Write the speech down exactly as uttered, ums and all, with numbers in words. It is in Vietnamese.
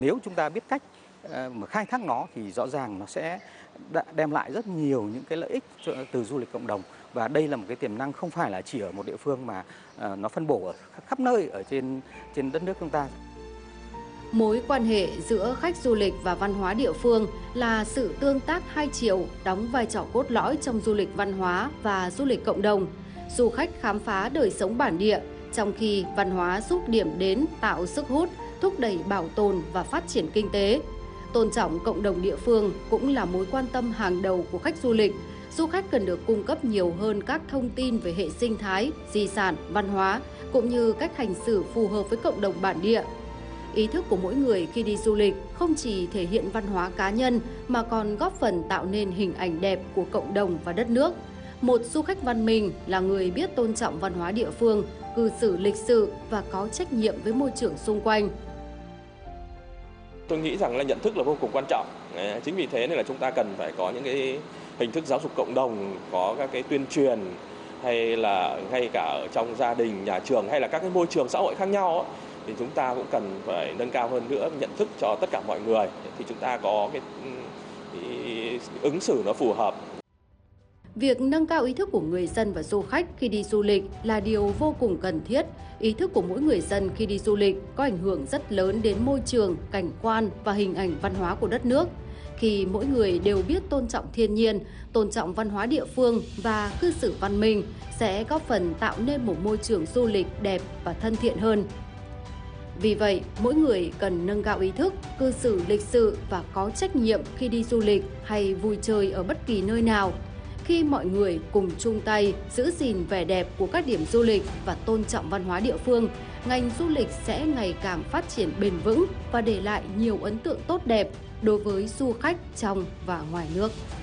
Nếu chúng ta biết cách mà khai thác nó thì rõ ràng nó sẽ đem lại rất nhiều những cái lợi ích từ du lịch cộng đồng, và đây là một cái tiềm năng không phải là chỉ ở một địa phương mà nó phân bổ ở khắp nơi ở trên trên đất nước chúng ta. Mối quan hệ giữa khách du lịch và văn hóa địa phương là sự tương tác hai chiều, đóng vai trò cốt lõi trong du lịch văn hóa và du lịch cộng đồng. Du khách khám phá đời sống bản địa, trong khi văn hóa giúp điểm đến tạo sức hút, thúc đẩy bảo tồn và phát triển kinh tế. Tôn trọng cộng đồng địa phương cũng là mối quan tâm hàng đầu của khách du lịch. Du khách cần được cung cấp nhiều hơn các thông tin về hệ sinh thái, di sản, văn hóa, cũng như cách hành xử phù hợp với cộng đồng bản địa. Ý thức của mỗi người khi đi du lịch không chỉ thể hiện văn hóa cá nhân mà còn góp phần tạo nên hình ảnh đẹp của cộng đồng và đất nước. Một du khách văn minh là người biết tôn trọng văn hóa địa phương, cư xử lịch sự và có trách nhiệm với môi trường xung quanh. Tôi nghĩ rằng là nhận thức là vô cùng quan trọng. Chính vì thế nên là chúng ta cần phải có những cái hình thức giáo dục cộng đồng, có các cái tuyên truyền, hay là ngay cả ở trong gia đình, nhà trường hay là các cái môi trường xã hội khác nhau, thì chúng ta cũng cần phải nâng cao hơn nữa nhận thức cho tất cả mọi người, thì chúng ta có cái, cái ứng xử nó phù hợp. Việc nâng cao ý thức của người dân và du khách khi đi du lịch là điều vô cùng cần thiết. Ý thức của mỗi người dân khi đi du lịch có ảnh hưởng rất lớn đến môi trường, cảnh quan và hình ảnh văn hóa của đất nước. Khi mỗi người đều biết tôn trọng thiên nhiên, tôn trọng văn hóa địa phương và cư xử văn minh, sẽ góp phần tạo nên một môi trường du lịch đẹp và thân thiện hơn. Vì vậy, mỗi người cần nâng cao ý thức, cư xử lịch sự và có trách nhiệm khi đi du lịch hay vui chơi ở bất kỳ nơi nào. Khi mọi người cùng chung tay giữ gìn vẻ đẹp của các điểm du lịch và tôn trọng văn hóa địa phương, ngành du lịch sẽ ngày càng phát triển bền vững và để lại nhiều ấn tượng tốt đẹp đối với du khách trong và ngoài nước.